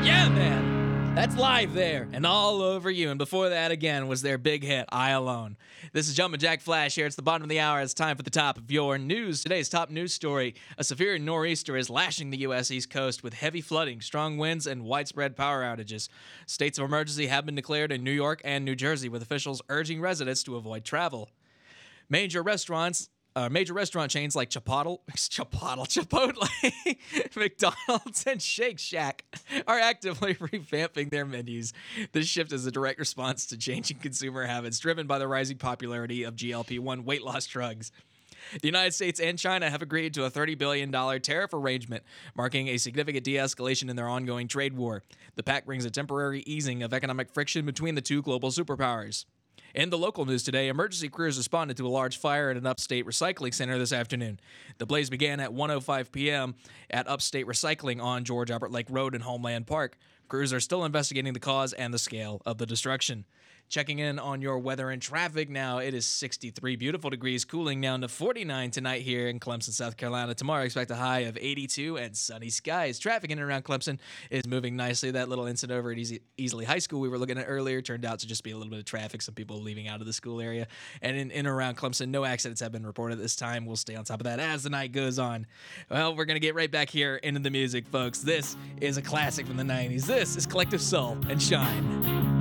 Yeah, man. That's live there and all over you. And before that, again, was their big hit, I Alone. This is Jumpin' Jack Flash here. It's the bottom of the hour. It's time for the top of your news. Today's top news story: a severe nor'easter is lashing the U.S. East Coast with heavy flooding, strong winds, and widespread power outages. States of emergency have been declared in New York and New Jersey, with officials urging residents to avoid travel. Major restaurant chains like Chipotle, McDonald's, and Shake Shack are actively revamping their menus. This shift is a direct response to changing consumer habits driven by the rising popularity of GLP-1 weight loss drugs. The United States and China have agreed to a $30 billion tariff arrangement, marking a significant de-escalation in their ongoing trade war. The pact brings a temporary easing of economic friction between the two global superpowers. In the local news today, emergency crews responded to a large fire at an upstate recycling center this afternoon. The blaze began at 1:05 p.m. at Upstate Recycling on George Albert Lake Road in Homeland Park. Crews are still investigating the cause and the scale of the destruction. Checking in on your weather and traffic now, it is 63 beautiful degrees, cooling down to 49 tonight here in Clemson, South Carolina. Tomorrow, expect a high of 82 and sunny skies. Traffic in and around Clemson is moving nicely. That little incident over at Easley High School we were looking at earlier turned out to just be a little bit of traffic, some people leaving out of the school area. And in and around Clemson, no accidents have been reported this time. We'll stay on top of that as the night goes on. Well, we're going to get right back here into the music, folks. This is a classic from the 90s. This is Collective Soul and Shine.